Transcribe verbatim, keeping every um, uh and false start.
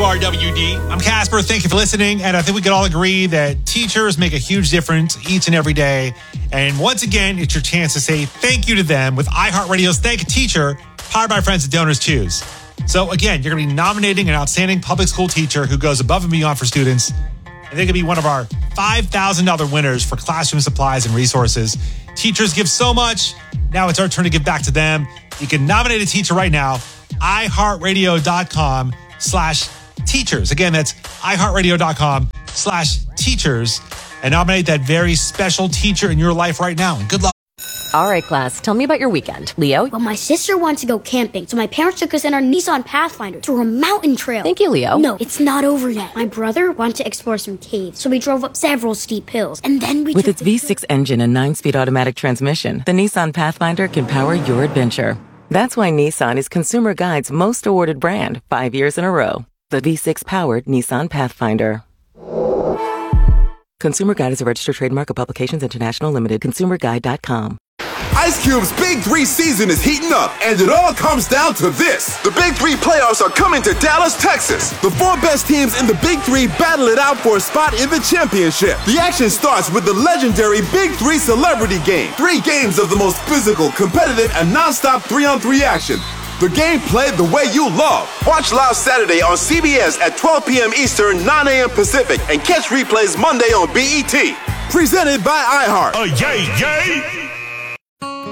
W R W D. I'm Casper. Thank you for listening. And I think we can all agree that teachers make a huge difference each and every day. And once again, it's your chance to say thank you to them with iHeartRadio's Thank a Teacher, powered by friends at Donors Choose. So again, you're going to be nominating an outstanding public school teacher who goes above and beyond for students. And they could be one of our five thousand dollars winners for classroom supplies and resources. Teachers give so much. Now it's our turn to give back to them. You can nominate a teacher right now. iHeartRadio.com slash teachers. Again, that's iHeartRadio.com slash teachers. And nominate that very special teacher in your life right now. And good luck. All right, class, tell me about your weekend. Leo? Well, my sister wants to go camping, so my parents took us in our Nissan Pathfinder through a mountain trail. Thank you, Leo. No, it's not over yet. My brother wanted to explore some caves, so we drove up several steep hills, and then we With took its V six engine and nine-speed automatic transmission, the Nissan Pathfinder can power your adventure. That's why Nissan is Consumer Guide's most awarded brand five years in a row. The V six-powered Nissan Pathfinder. Consumer Guide is a registered trademark of Publications International Limited. consumer guide dot com. Ice Cube's Big Three season is heating up, and it all comes down to this. The Big Three playoffs are coming to Dallas, Texas. The four best teams in the Big Three battle it out for a spot in the championship. The action starts with the legendary Big Three Celebrity Game. Three games of the most physical, competitive, and non-stop three-on-three action. The game played the way you love. Watch live Saturday on C B S at twelve p.m. Eastern, nine a.m. Pacific, and catch replays Monday on B E T. Presented by iHeart. Uh, yay, yay!